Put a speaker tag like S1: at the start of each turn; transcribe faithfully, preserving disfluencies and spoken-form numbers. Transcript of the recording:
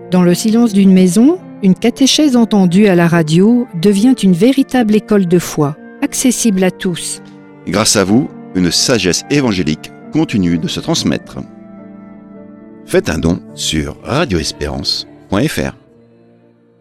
S1: Dans le silence d'une maison, une catéchèse entendue à la radio devient une véritable école de foi, accessible à tous.
S2: Grâce à vous, une sagesse évangélique continue de se transmettre. Faites un don sur radio espérance point f r.